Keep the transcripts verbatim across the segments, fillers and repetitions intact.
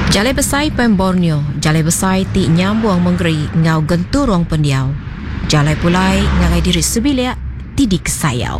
Jalai besai pen Borneo, jalai besai ti nyambung menggeri ngau genturong pendiau. Jalai pulai ngagai diri sebilia ti dikesayau.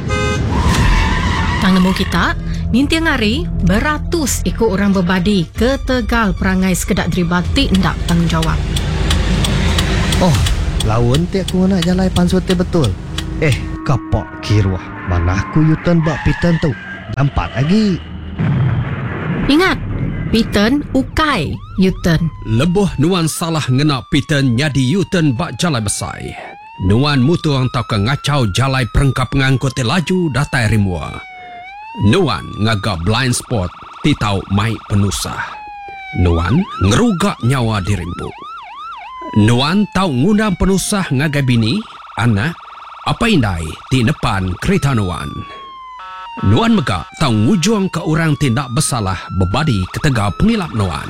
Tang nemu kita, ninti ngari beratus ikut orang berbadi ke Tegal perangai sekedak deribati ndak tanggungjawab. Oh, lawan ti aku nak jalai pansute betul. Eh, kapok kirwah. Mana aku yutan bak pitan tu. Nampak lagi. Ingat, Piten ukai Yuten. Lebuh nuan salah ngena Piten nyadi Yuten bak jalai besai. Nuan mutuang tau ke ngacau jalai perengkap ngangkut laju datai rimua. Nuan ngaga blind spot ti tau mai penusah. Nuan ngerugak nyawa dirimpu. Nuan tau ngundang penusah ngagai bini, anak, apa indai ti depan kereta Nuan. Nuan megak tau ngujung ke orang tindak bersalah berbadi ke Tegal pengilap Nuan.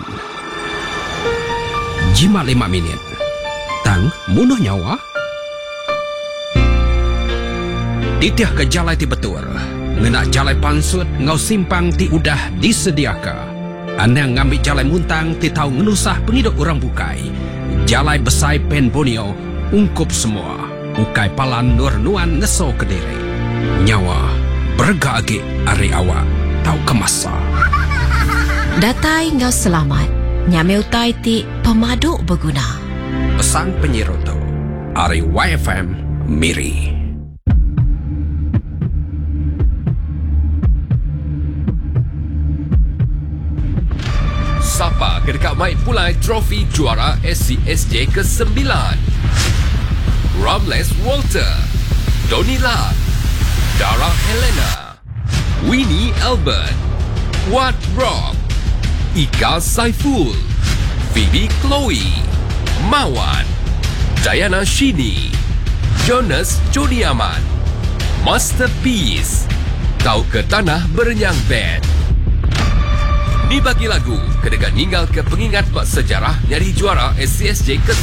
Jimat lima minit. Tang munuh nyawa. Titiah ke jalai ti betul. Ngena jalai pansut ngau simpang ti udah disediaka. Anang ngambil jalai muntang ti tau ngenusah penghidup orang bukai. Jalai besai pen Borneo ungkup semua. Ukai palan nur Nuan ngeso ke diri. Nyawa berga agi ari awak tau kemasa. Datai ngau selamat. Nyame utai ti pemaduk berguna. Pesan penyirutu ari Y F M Miri. Sapa kedekat mai pulai trofi juara S C S J ke sembilan. Ramles Walter, Donila, Dara Helena, Winnie Albert, Wat Rob, Ika Saiful, Phoebe Chloe, Mawan, Diana Shini, Jonas Jodiaman, Masterpiece, Tau ke Tanah Berenyang Band. Ni bagi lagu kedekat ninggal ke pengingat bak sejarah nyari juara S C S J ke